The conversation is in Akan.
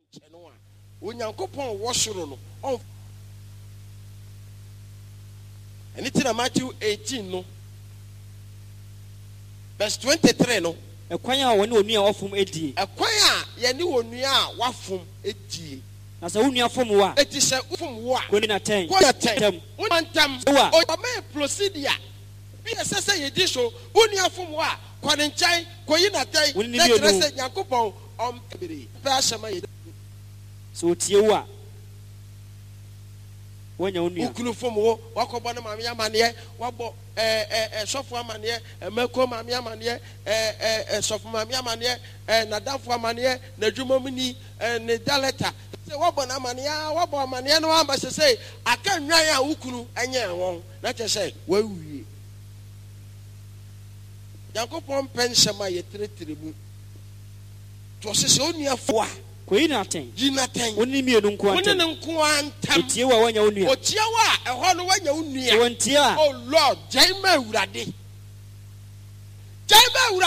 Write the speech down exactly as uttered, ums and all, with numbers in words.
Chenoa. Unyankopon washuru no. Anything in Matthew eighteen no. Verse twenty-three no. A choir when you near of whom eighty. A choir yani wonia wafum eighty. As a unia from wa. It is a ufum wa. When in a ten. What a ten. One time. Oh, may procedure. Be a sasa yedisho. Unia from wa. Quadenchai. Quayina tay. When you say Yakupo on Pebiri. Pashama. So Tiwa. When you knew Ukulu from wo, Wakobana Mamia Mania, Wabo, a software mania, a Melco Mamia Mania, a software Mamia Mania, and Nadafua Mania, the Jumomini, and the Daleta. Say, Wabona Mania, Wabo Mania, no one must say, I can't Raya Ukulu, and ya won't. Not to say, where we Yankopon Pensama, ye three tribu. Twas only a four. Queen ten. Gina ten. Only me and Quantum. Tiwa when you knew. O Tiawa, a whole when you knew. Oh Lord, Jaime Uradi. Jaime